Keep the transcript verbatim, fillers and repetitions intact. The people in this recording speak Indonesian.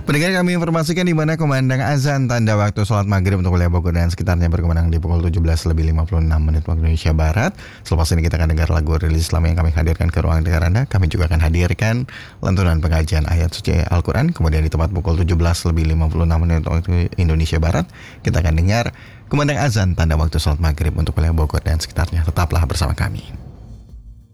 Pendengar, kami informasikan di mana kumandang azan tanda waktu sholat maghrib untuk wilayah Bogor dan sekitarnya berkumandang di pukul tujuh belas lebih lima puluh enam menit waktu Indonesia Barat. Selepas ini kita akan dengar lagu rilis Islam yang kami hadirkan ke ruang dengar Anda. Kami juga akan hadirkan lantunan pengajian ayat suci Al-Quran. Kemudian di tempat pukul tujuh belas lebih lima puluh enam menit waktu Indonesia Barat, kita akan dengar kumandang azan tanda waktu sholat maghrib untuk wilayah Bogor dan sekitarnya. Tetaplah bersama kami.